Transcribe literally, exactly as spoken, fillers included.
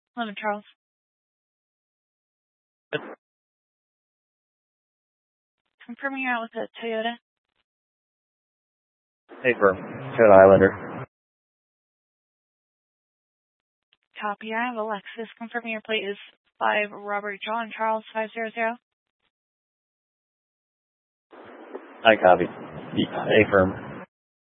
Hello, Charles. Confirming you're out with a Toyota. Hey, firm. Toyota Highlander. Copy. I have a Lexus. Confirming your plate is five Robert John Charles five zero zero. I copy. Hey, firm.